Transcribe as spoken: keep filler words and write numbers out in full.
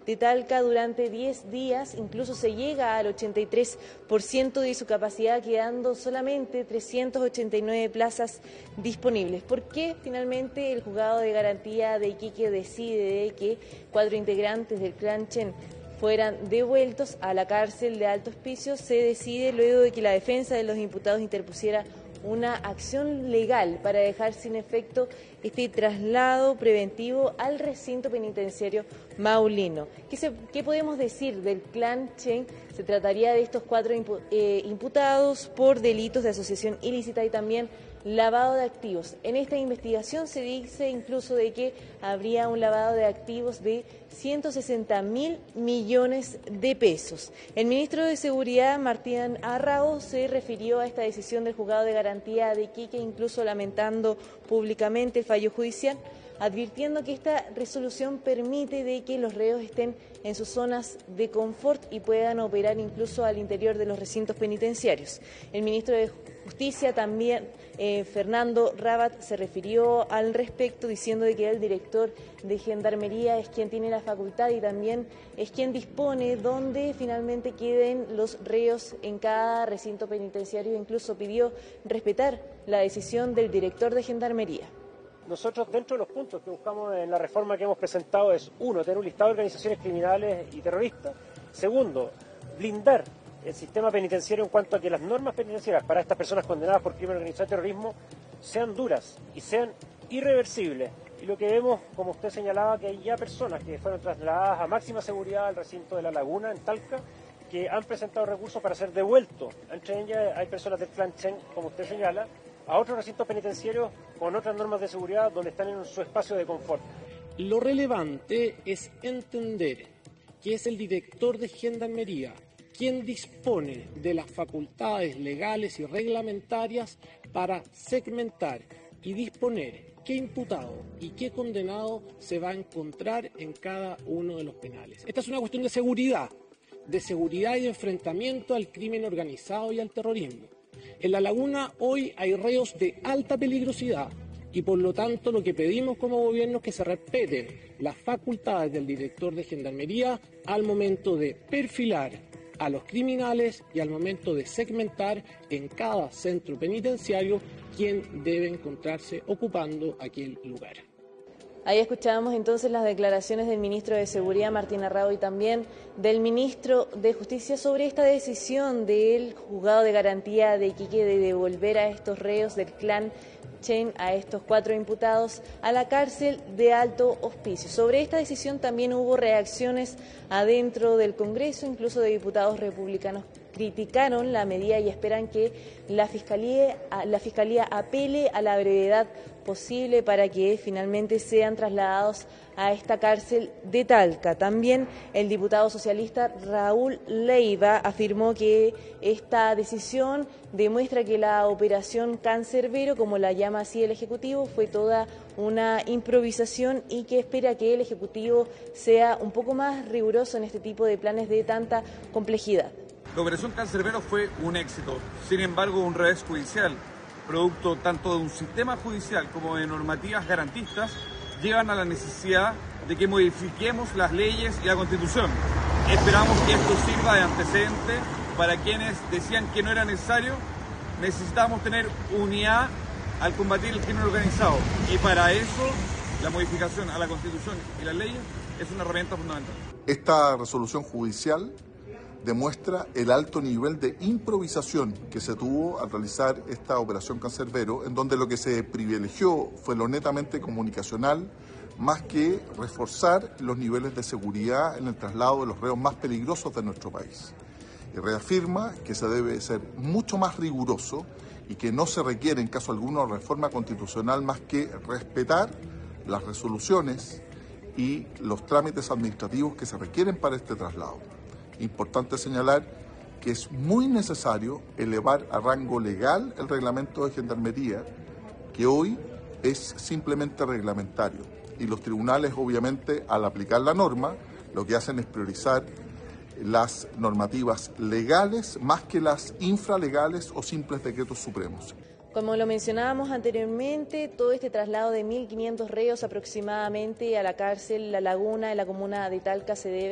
de Talca durante diez días, incluso se llega al ochenta y tres por ciento de su capacidad, quedando solamente trescientas ochenta y nueve plazas disponibles. ¿Por qué finalmente el juzgado de garantía de Iquique decide que cuatro integrantes del clan Chen fueran devueltos a la cárcel de Alto Hospicio? Se decide luego de que la defensa de los imputados interpusiera una acción legal para dejar sin efecto este traslado preventivo al recinto penitenciario maulino. ¿Qué, se, qué podemos decir del clan Chen? Se trataría de estos cuatro impu, eh, imputados por delitos de asociación ilícita y también lavado de activos. En esta investigación se dice incluso de que habría un lavado de activos de ciento sesenta mil millones de pesos. El ministro de Seguridad, Martín Arrau, se refirió a esta decisión del juzgado de garantía de Iquique, incluso lamentando públicamente el fallo judicial, advirtiendo que esta resolución permite de que los reos estén en sus zonas de confort y puedan operar incluso al interior de los recintos penitenciarios. El ministro de Justicia también, eh, Fernando Rabat, se refirió al respecto diciendo de que el director de Gendarmería es quien tiene la facultad y también es quien dispone dónde finalmente queden los reos en cada recinto penitenciario. Incluso pidió respetar la decisión del director de Gendarmería. Nosotros, dentro de los puntos que buscamos en la reforma que hemos presentado, es uno, tener un listado de organizaciones criminales y terroristas. Segundo, blindar el sistema penitenciario en cuanto a que las normas penitenciarias para estas personas condenadas por crimen organizado y terrorismo sean duras y sean irreversibles. Y lo que vemos, como usted señalaba, que hay ya personas que fueron trasladadas a máxima seguridad al recinto de La Laguna, en Talca, que han presentado recursos para ser devueltos. Entre ellas hay personas del clan Chen, como usted señala, a otros recintos penitenciarios con otras normas de seguridad donde están en su espacio de confort. Lo relevante es entender que es el director de Gendarmería quien dispone de las facultades legales y reglamentarias para segmentar y disponer qué imputado y qué condenado se va a encontrar en cada uno de los penales. Esta es una cuestión de seguridad, de seguridad y de enfrentamiento al crimen organizado y al terrorismo. En La Laguna hoy hay reos de alta peligrosidad y por lo tanto lo que pedimos como gobierno es que se respeten las facultades del director de Gendarmería al momento de perfilar a los criminales y al momento de segmentar en cada centro penitenciario quién debe encontrarse ocupando aquel lugar. Ahí escuchábamos entonces las declaraciones del ministro de Seguridad, Martín Arrau, y también del ministro de Justicia sobre esta decisión del juzgado de garantía de Iquique de devolver a estos reos del clan Chen, a estos cuatro imputados, a la cárcel de Alto Hospicio. Sobre esta decisión también hubo reacciones adentro del Congreso, incluso de diputados republicanos criticaron la medida y esperan que la Fiscalía, la Fiscalía apele a la brevedad posible para que finalmente sean trasladados a esta cárcel de Talca. También el diputado socialista Raúl Leiva afirmó que esta decisión demuestra que la operación Cancerbero, como la llama así el Ejecutivo, fue toda una improvisación y que espera que el Ejecutivo sea un poco más riguroso en este tipo de planes de tanta complejidad. La operación Cancerbero fue un éxito, sin embargo un revés judicial, producto tanto de un sistema judicial como de normativas garantistas, llevan a la necesidad de que modifiquemos las leyes y la Constitución. Esperamos que esto sirva de antecedente para quienes decían que no era necesario. Necesitamos tener unidad al combatir el crimen organizado y para eso la modificación a la Constitución y las leyes es una herramienta fundamental. Esta resolución judicial demuestra el alto nivel de improvisación que se tuvo al realizar esta operación Cancerbero, en donde lo que se privilegió fue lo netamente comunicacional, más que reforzar los niveles de seguridad en el traslado de los reos más peligrosos de nuestro país. Y reafirma que se debe ser mucho más riguroso y que no se requiere en caso alguno reforma constitucional más que respetar las resoluciones y los trámites administrativos que se requieren para este traslado. Importante señalar que es muy necesario elevar a rango legal el reglamento de Gendarmería, que hoy es simplemente reglamentario. Y los tribunales, obviamente, al aplicar la norma, lo que hacen es priorizar las normativas legales más que las infralegales o simples decretos supremos. Como lo mencionábamos anteriormente, todo este traslado de mil quinientos reos aproximadamente a la cárcel La Laguna, en la comuna de Talca, se debe